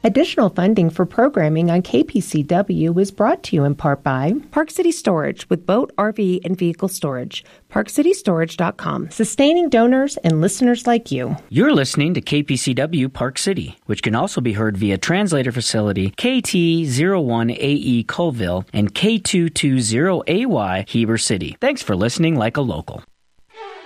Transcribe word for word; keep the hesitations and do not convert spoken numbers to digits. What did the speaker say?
Additional funding for programming on K P C W is brought to you in part by Park City Storage with boat, R V, and vehicle storage. park city storage dot com. Sustaining donors and listeners like you. You're listening to K P C W Park City, which can also be heard via translator facility K T zero one A E Colville and K two two zero A Y Heber City. Thanks for listening like a local.